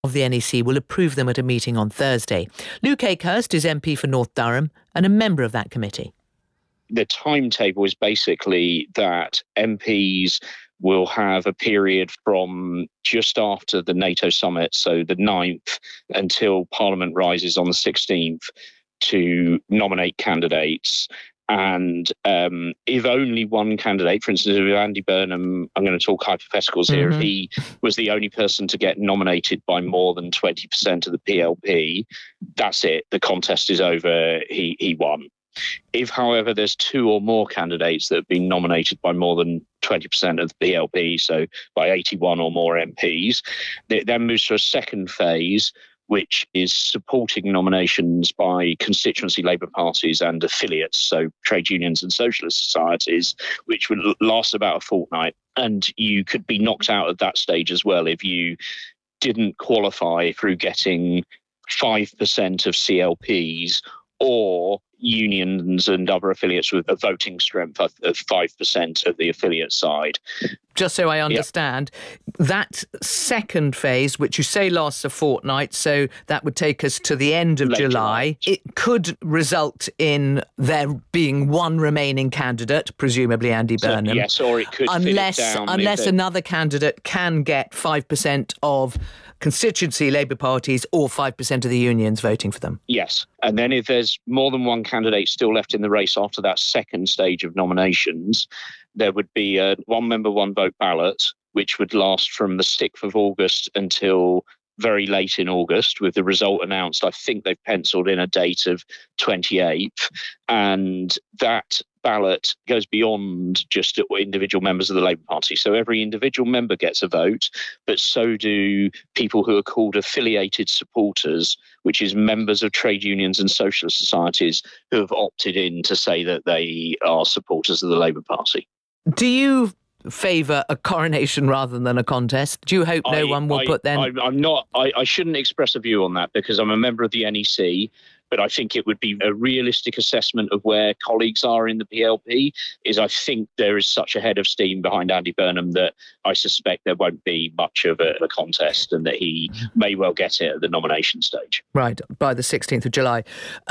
of the NEC will approve them at a meeting on Thursday. Luke Akehurst is MP for North Durham and a member of that committee. The timetable is basically that MPs will have a period from just after the NATO summit, so the 9th, until Parliament rises on the 16th, to nominate candidates. And if only one candidate, for instance, if Andy Burnham, I'm going to talk hypotheticals here, if he was the only person to get nominated by more than 20% of the PLP, that's it. The contest is over. He won. If, however, there's two or more candidates that have been nominated by more than 20% of the PLP, so by 81 or more MPs, it then moves to a second phase, which is supporting nominations by constituency Labour parties and affiliates, so trade unions and socialist societies, which would last about a fortnight. And you could be knocked out at that stage as well if you didn't qualify through getting 5% of CLPs or unions and other affiliates with a voting strength of 5% of the affiliate side. Just so I understand, that second phase, which you say lasts a fortnight, so that would take us to the end of July, it could result in there being one remaining candidate, presumably Andy Burnham. Yes, or it could unless another candidate can get 5% of constituency Labour parties or 5% of the unions voting for them. Yes. And then if there's more than one candidate still left in the race after that second stage of nominations, there would be a one-member, one-vote ballot, which would last from the 6th of August until very late in August, with the result announced. I think they've penciled in a date of 28th. And that ballot goes beyond just individual members of the Labour Party. So every individual member gets a vote, but so do people who are called affiliated supporters, which is members of trade unions and socialist societies who have opted in to say that they are supporters of the Labour Party. Do you favour a coronation rather than a contest? Do you hope no one will put then? I'm not. I shouldn't express a view on that because I'm a member of the NEC. But I think it would be a realistic assessment of where colleagues are in the PLP. I think there is such a head of steam behind Andy Burnham that I suspect there won't be much of a contest and that he may well get it at the nomination stage. Right, by the 16th of July.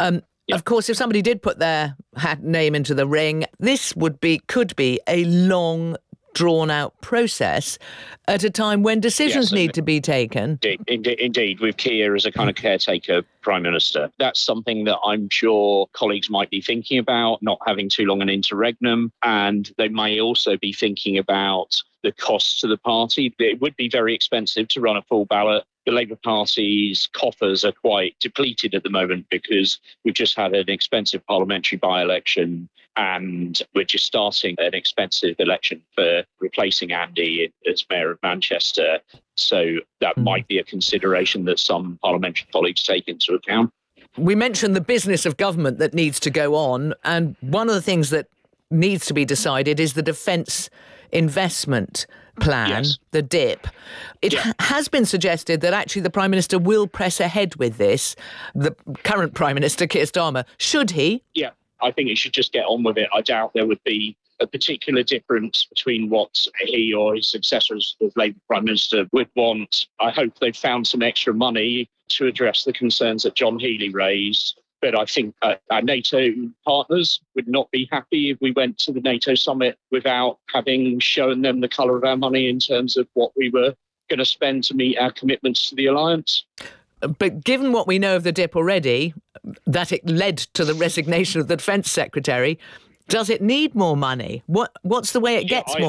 Of course, if somebody did put their name into the ring, this could be a long, drawn-out process at a time when decisions need to be taken. Indeed, with Keir as a kind of caretaker Prime Minister. That's something that I'm sure colleagues might be thinking about, not having too long an interregnum, and they may also be thinking about the costs to the party. It would be very expensive to run a full ballot. The Labour Party's coffers are quite depleted at the moment because we've just had an expensive parliamentary by-election and we're just starting an expensive election for replacing Andy as Mayor of Manchester. So that might be a consideration that some parliamentary colleagues take into account. We mentioned the business of government that needs to go on, and one of the things that needs to be decided is the defence investment plan, the DIP. It has been suggested that actually the Prime Minister will press ahead with this, the current Prime Minister, Keir Starmer. Should he? Yeah, I think he should just get on with it. I doubt there would be a particular difference between what he or his successors as Labour Prime Minister would want. I hope they've found some extra money to address the concerns that John Healey raised. But I think our NATO partners would not be happy if we went to the NATO summit without having shown them the colour of our money in terms of what we were going to spend to meet our commitments to the alliance. But given what we know of the DIP already, that it led to the resignation of the Defence Secretary, does it need more money? What's the way it gets more